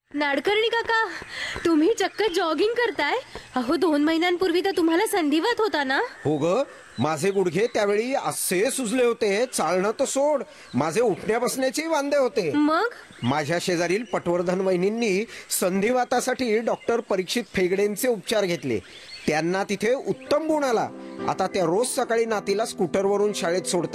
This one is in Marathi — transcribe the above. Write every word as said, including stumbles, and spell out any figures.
नाडकर्णी काका, तुम्ही चक्क जॉगिंग करताय? अहो, दोन महिन्यांपूर्वी तर तुम्हाला संधिवात होता ना? हो ग, माझे गुडघे त्यावेळी असे सुजले होते, चालणं तर सोड, माझे उठण्या बसण्याचे वांदे होते. मग माझ्या शेजारील पटवर्धन वहिनींनी संधिवातासाठी डॉक्टर परीक्षित फेगडेंचे उपचार घेतले. त्यांना तिथे उत्तम गुण आला. आता त्या रोज सकाळी नातीला स्कूटरवरून शाळेत सोडतात.